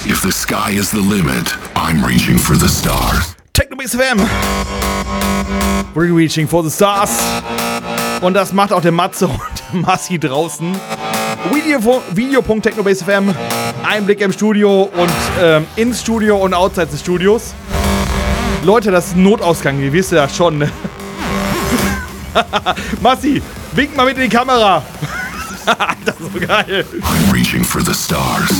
If the sky is the limit, I'm reaching for the stars. Technobase FM. We're reaching for the stars. Und das macht auch der Matze und der Massi draußen. Video.technobase.fm. Einblick im Studio und ins Studio und outside des Studios. Leute, das ist ein Notausgang, ihr wisst ja schon, ne? Massi, wink mal mit in die Kamera. Das ist so geil. I'm reaching for the stars.